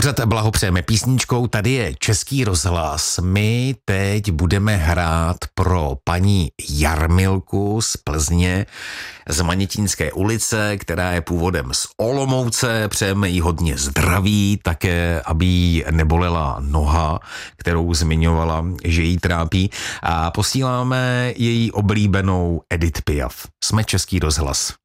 Pořád blahopřejeme písničkou, tady je Český rozhlas. My teď budeme hrát pro paní Jarmilku z Plzně, z Manětínské ulice, která je původem z Olomouce. Přejeme jí hodně zdraví, také, aby jí nebolela noha, kterou zmiňovala, že jí trápí. A posíláme její oblíbenou Edith Piaf. Jsme Český rozhlas.